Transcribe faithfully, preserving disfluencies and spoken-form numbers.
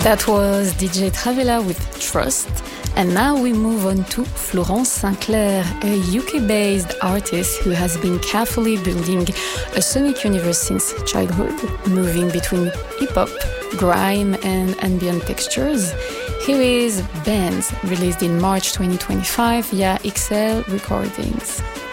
That was D J Travella with Trust. And now we move on to Florence Sinclair, a U K-based artist who has been carefully building a sonic universe since childhood, moving between hip-hop, grime and ambient textures. Here is Bands, released in March twenty twenty-five via X L Recordings.